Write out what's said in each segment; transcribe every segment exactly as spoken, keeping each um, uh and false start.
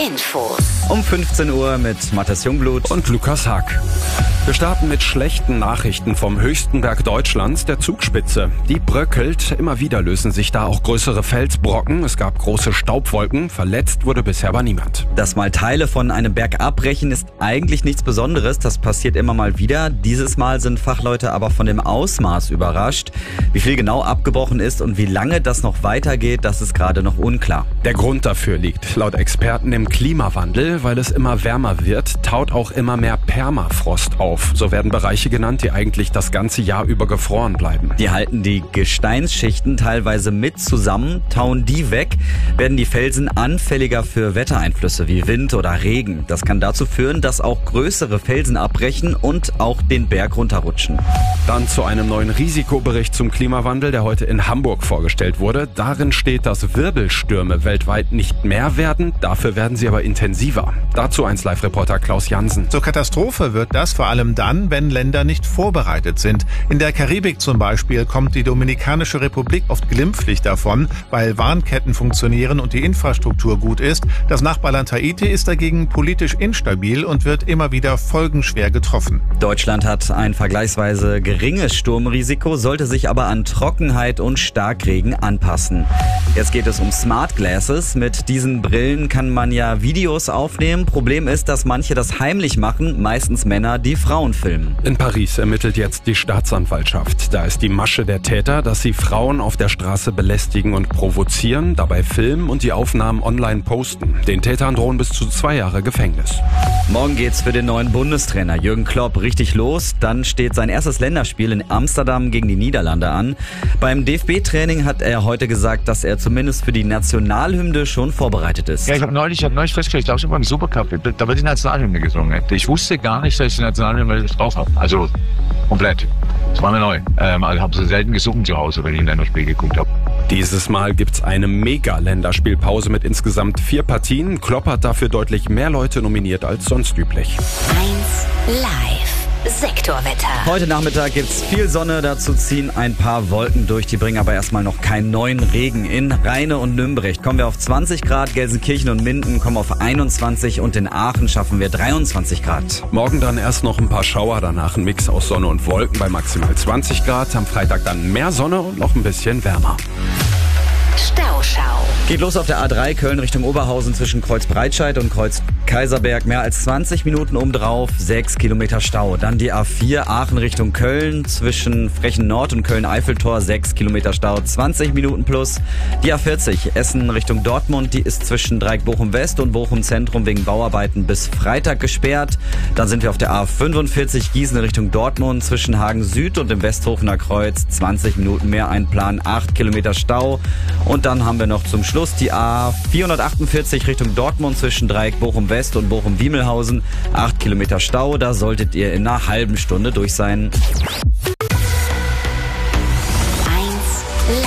Infos. Um fünfzehn Uhr mit Matthias Jungblut und Lukas Hack. Wir starten mit schlechten Nachrichten vom höchsten Berg Deutschlands, der Zugspitze. Die bröckelt, immer wieder lösen sich da auch größere Felsbrocken. Es gab große Staubwolken, verletzt wurde bisher aber niemand. Dass mal Teile von einem Berg abbrechen, ist eigentlich nichts Besonderes. Das passiert immer mal wieder. Dieses Mal sind Fachleute aber von dem Ausmaß überrascht. Wie viel genau abgebrochen ist und wie lange das noch weitergeht, das ist gerade noch unklar. Der Grund dafür liegt laut Experten im Klimawandel. Weil es immer wärmer wird, taut auch immer mehr Permafrost auf. So werden Bereiche genannt, die eigentlich das ganze Jahr über gefroren bleiben. Die halten die Gesteinsschichten teilweise mit zusammen. Tauen die weg, werden die Felsen anfälliger für Wettereinflüsse wie Wind oder Regen. Das kann dazu führen, dass auch größere Felsen abbrechen und auch den Berg runterrutschen. Dann zu einem neuen Risikobericht zum Klimawandel, der heute in Hamburg vorgestellt wurde. Darin steht, dass Wirbelstürme weltweit nicht mehr werden, dafür werden sie aber intensiver. Dazu eins Live-Reporter Klaus Jansen. Zur Katastrophe wird das vor allem dann, wenn Länder nicht vorbereitet sind. In der Karibik zum Beispiel kommt die Dominikanische Republik oft glimpflich davon, weil Warnketten funktionieren und die Infrastruktur gut ist. Das Nachbarland Haiti ist dagegen politisch instabil und wird immer wieder folgenschwer getroffen. Deutschland hat ein vergleichsweise geringes Sturmrisiko, sollte sich aber an Trockenheit und Starkregen anpassen. Jetzt geht es um Smart Glasses. Mit diesen Brillen kann man ja Videos aufnehmen. Problem ist, dass manche das heimlich machen, meistens Männer, die Frauen filmen. In Paris ermittelt jetzt die Staatsanwaltschaft. Da ist die Masche der Täter, dass sie Frauen auf der Straße belästigen und provozieren, dabei filmen und die Aufnahmen online posten. Den Tätern drohen bis zu zwei Jahre Gefängnis. Morgen geht's für den neuen Bundestrainer Jürgen Klopp richtig los. Dann steht sein erstes Länderspiel in Amsterdam gegen die Niederlande an. Beim D F B-Training hat er heute gesagt, dass er zumindest für die Nationalhymne schon vorbereitet ist. Ja, ich habe neulich, ich hab neulich festgestellt, ich glaube, es war im Supercup, da wird die Nationalhymne gesungen. Ich wusste gar nicht, dass ich die Nationalhymne drauf habe. Also komplett. Das war mir neu. Ähm, also habe sie selten gesungen zu Hause, wenn ich ein Länderspiel geguckt habe. Dieses Mal gibt's eine Mega-Länderspielpause mit insgesamt vier Partien. Klopp hat dafür deutlich mehr Leute nominiert als sonst üblich. eins Live. Sektorwetter. Heute Nachmittag gibt's viel Sonne, dazu ziehen ein paar Wolken durch, die bringen aber erstmal noch keinen neuen Regen. In Rheine und Nümbrecht kommen wir auf zwanzig Grad, Gelsenkirchen und Minden kommen auf einundzwanzig und in Aachen schaffen wir dreiundzwanzig Grad. Morgen dann erst noch ein paar Schauer, danach ein Mix aus Sonne und Wolken bei maximal zwanzig Grad. Am Freitag dann mehr Sonne und noch ein bisschen wärmer. Stauschau. Geht los auf der A drei Köln Richtung Oberhausen zwischen Kreuz Breitscheid und Kreuz Kaiserberg. Mehr als zwanzig Minuten obendrauf, sechs Kilometer Stau. Dann die A vier Aachen Richtung Köln zwischen Frechen Nord und Köln-Eiffeltor, sechs Kilometer Stau, zwanzig Minuten plus. Die A vierzig Essen Richtung Dortmund, die ist zwischen Dreieck Bochum West und Bochum Zentrum wegen Bauarbeiten bis Freitag gesperrt. Dann sind wir auf der A fünfundvierzig Gießen Richtung Dortmund zwischen Hagen Süd und dem Westhofener Kreuz, zwanzig Minuten mehr Einplan, acht Kilometer Stau. Und dann haben wir noch zum Schluss die A vierhundertachtundvierzig Richtung Dortmund zwischen Dreieck Bochum West und Bochum Wiemelhausen. acht Kilometer Stau, da solltet ihr in einer halben Stunde durch sein. eins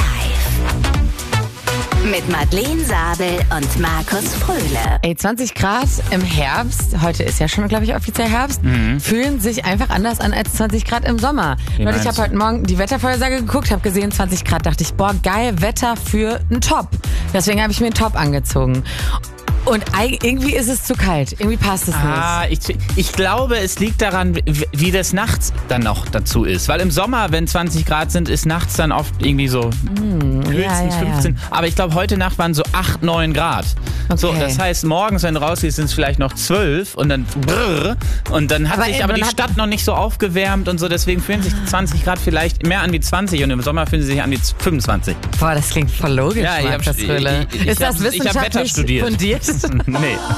Live. Mit Madeleine Sabel und Markus Fröhle. Ey, zwanzig Grad im Herbst, heute ist ja schon, glaube ich, offiziell Herbst, mhm. fühlen sich einfach anders an als zwanzig Grad im Sommer. Wie Leute, ich habe heute Morgen die Wettervorhersage geguckt, habe gesehen zwanzig Grad, dachte ich, boah, geil, Wetter für einen Top. Deswegen habe ich mir einen Top angezogen. Und irgendwie ist es zu kalt. Irgendwie passt es ah, nicht. Ich, ich glaube, es liegt daran, wie, wie das nachts dann noch dazu ist. Weil im Sommer, wenn zwanzig Grad sind, ist nachts dann oft irgendwie so hm, höchstens ja, ja, fünfzehn. Ja. Aber ich glaube, heute Nacht waren so acht, neun Grad. Okay. So, das heißt, morgens, wenn du rausgehst, sind es vielleicht noch zwölf und dann brrr. Und dann hat aber sich aber die Stadt noch nicht so aufgewärmt und so. Deswegen fühlen sich zwanzig Grad vielleicht mehr an wie zwanzig und im Sommer fühlen sie sich an wie fünfundzwanzig. Boah, das klingt voll logisch, ja, ich hab, Markus Fröhle. ich, ich, ich Ist das hab, wissenschaftlich ich hab Wetter studiert. fundiert? Nee.